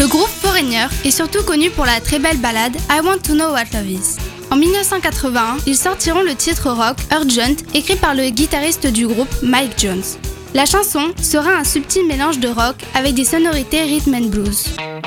Le groupe Foreigner est surtout connu pour la très belle ballade I Want to Know What Love Is. En 1981, ils sortiront le titre rock Urgent, écrit par le guitariste du groupe Mike Jones. La chanson sera un subtil mélange de rock avec des sonorités rhythm and blues.